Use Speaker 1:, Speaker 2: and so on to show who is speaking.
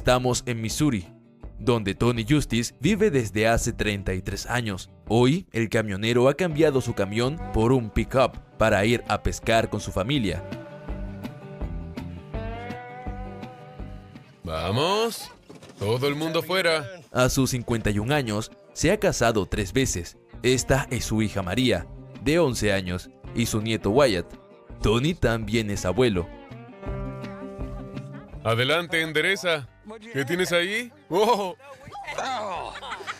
Speaker 1: Estamos en Missouri, donde Tony Justice vive desde hace 33 años. Hoy, el camionero ha cambiado su camión por un pick-up para ir a pescar con su familia.
Speaker 2: ¡Vamos! ¡Todo el mundo fuera!
Speaker 1: A sus 51 años, se ha casado 3 veces. Esta es su hija María, de 11 años, y su nieto Wyatt. Tony también es abuelo.
Speaker 2: Adelante, endereza. ¿Qué tienes ahí? ¡Oh!